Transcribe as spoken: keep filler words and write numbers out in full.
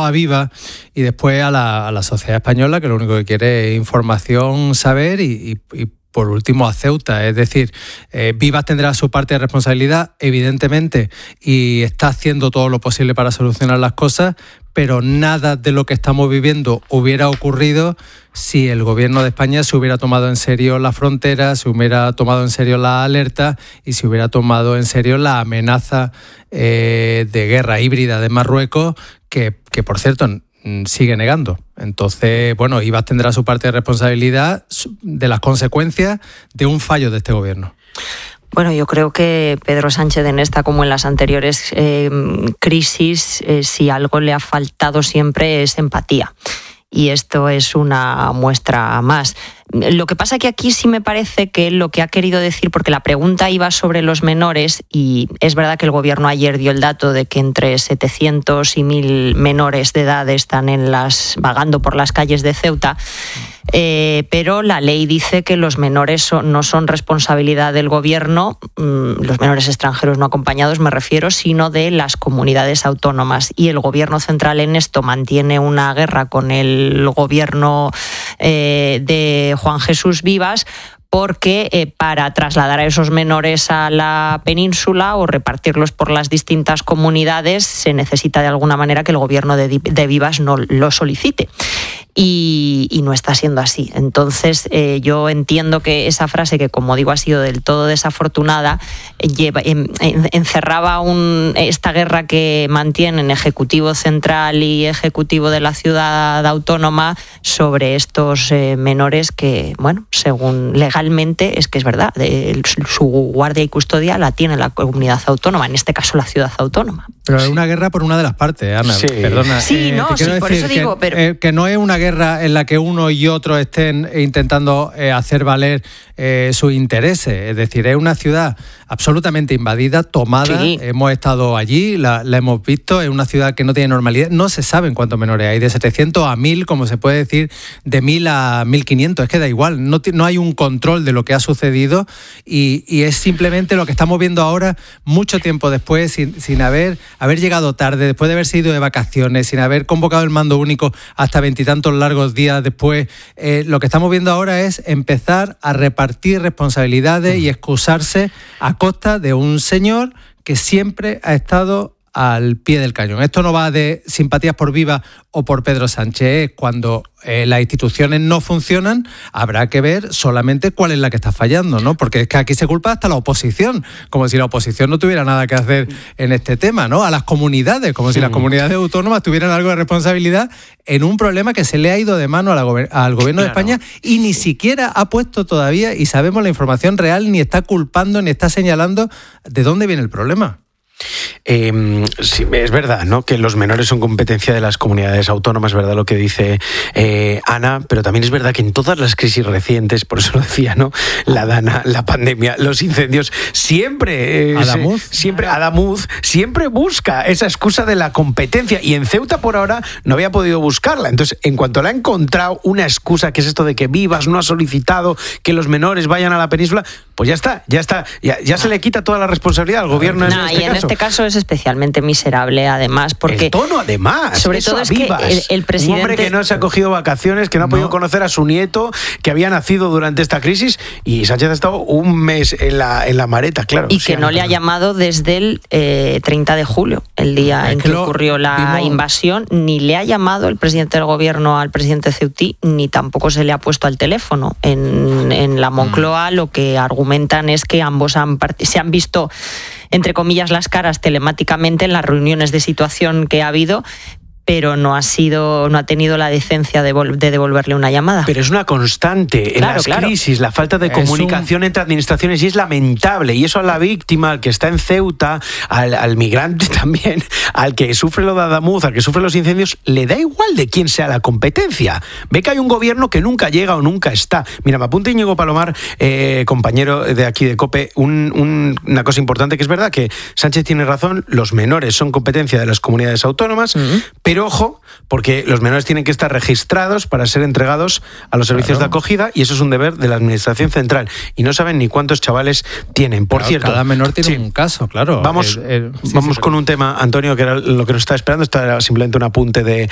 a Viva y después a la, a la sociedad española, que lo único que quiere es información, saber y, y, y por último a Ceuta. Es decir, eh, Vivas tendrá su parte de responsabilidad, evidentemente, y está haciendo todo lo posible para solucionar las cosas, pero nada de lo que estamos viviendo hubiera ocurrido si el gobierno de España se hubiera tomado en serio la frontera, se hubiera tomado en serio la alerta y se hubiera tomado en serio la amenaza eh, de guerra híbrida de Marruecos, que, que por cierto sigue negando. Entonces, bueno, Vivas tendrá su parte de responsabilidad de las consecuencias de un fallo de este gobierno. Bueno, yo creo que Pedro Sánchez en esta, como en las anteriores eh, crisis, eh, si algo le ha faltado siempre es empatía. Y esto es una muestra más. Lo que pasa que aquí sí me parece que lo que ha querido decir, porque la pregunta iba sobre los menores, y es verdad que el gobierno ayer dio el dato de que entre setecientos y mil menores de edad están en las, vagando por las calles de Ceuta, eh, pero la ley dice que los menores son, no son responsabilidad del gobierno, mmm, los menores extranjeros no acompañados me refiero, sino de las comunidades autónomas. Y el gobierno central en esto mantiene una guerra con el gobierno eh, de Juan Jesús Vivas, porque eh, para trasladar a esos menores a la península o repartirlos por las distintas comunidades se necesita de alguna manera que el gobierno de, de Vivas no lo solicite. Y, y no está siendo así. Entonces eh, yo entiendo que esa frase, que como digo ha sido del todo desafortunada, lleva, en, en, encerraba un, esta guerra que mantienen Ejecutivo Central y Ejecutivo de la Ciudad Autónoma sobre estos eh, menores que, bueno, según legalmente es que es verdad, de, su guardia y custodia la tiene la comunidad autónoma, en este caso la Ciudad Autónoma. Pero es una guerra por una de las partes, Ana, sí. Perdona. Sí, eh, no, sí, por eso digo, que, pero... eh, que no es una guerra en la que uno y otro estén intentando eh, hacer valer eh, sus intereses. Es decir, es una ciudad absolutamente invadida, tomada. Sí. Hemos estado allí, la, la hemos visto. Es una ciudad que no tiene normalidad. No se saben cuántos menores hay, de setecientos a mil, como se puede decir, de mil a mil quinientos. Es que da igual, no, no hay un control de lo que ha sucedido y, y es simplemente lo que estamos viendo ahora, mucho tiempo después, sin, sin haber, haber llegado tarde, después de haberse ido de vacaciones, sin haber convocado el mando único hasta veintitantos largos días después. Eh, lo que estamos viendo ahora es empezar a repartir responsabilidades y excusarse a costa de un señor que siempre ha estado al pie del cañón. Esto no va de simpatías por Vivas o por Pedro Sánchez. Cuando eh, las instituciones no funcionan, habrá que ver solamente cuál es la que está fallando, ¿no? Porque es que aquí se culpa hasta la oposición, como si la oposición no tuviera nada que hacer en este tema, ¿no? A las comunidades, como sí. si las comunidades autónomas tuvieran algo de responsabilidad en un problema que se le ha ido de mano a la gober- al gobierno claro. de España y ni siquiera ha puesto todavía, y sabemos la información real, ni está culpando, ni está señalando de dónde viene el problema. Eh, sí, es verdad, ¿no?, que los menores son competencia de las comunidades autónomas, es verdad lo que dice eh, Ana, pero también es verdad que en todas las crisis recientes, por eso lo decía, ¿no?, la Dana, la pandemia, los incendios, siempre, eh, Adamuz. Se, siempre Adamuz siempre busca esa excusa de la competencia, y en Ceuta por ahora no había podido buscarla. Entonces, en cuanto le ha encontrado una excusa, que es esto de que Vivas no ha solicitado que los menores vayan a la península, pues ya está, ya está, ya, ya se le quita toda la responsabilidad al gobierno. No, en este y en caso. este caso es especialmente miserable, además, porque el tono, además, sobre todo es Vivas, que el, el presidente, un hombre que no se ha cogido vacaciones, que no ha no. podido conocer a su nieto, que había nacido durante esta crisis, y Sánchez ha estado un mes en la en la mareta, claro. Y que sí, no le ha llamado desde el eh, treinta de julio, el día es en que, que ocurrió la vimos... invasión, ni le ha llamado el presidente del gobierno al presidente ceutí, ni tampoco se le ha puesto al teléfono. En, en la Moncloa mm. lo que argumentan es que ambos han part- se han visto, entre comillas, las caras telemáticamente en las reuniones de situación que ha habido, pero no ha sido, no ha tenido la decencia de, vol- de devolverle una llamada. Pero es una constante en claro, las claro. crisis, la falta de es comunicación un... entre administraciones, y es lamentable. Y eso a la víctima, al que está en Ceuta, al, al migrante también, al que sufre lo de Adamuz, al que sufre los incendios, le da igual de quién sea la competencia. Ve que hay un gobierno que nunca llega o nunca está. Mira, me apunta Íñigo Palomar, eh, compañero de aquí de COPE, un, un, una cosa importante, que es verdad que Sánchez tiene razón, los menores son competencia de las comunidades autónomas, uh-huh. pero ojo, porque los menores tienen que estar registrados para ser entregados a los servicios claro. de acogida, y eso es un deber de la administración central, y no saben ni cuántos chavales tienen. Por claro, cierto, cada menor tiene sí. un caso, claro. Vamos, el, el, sí, vamos sí, con pero... un tema, Antonio, que era lo que nos está esperando. Esto era simplemente un apunte de,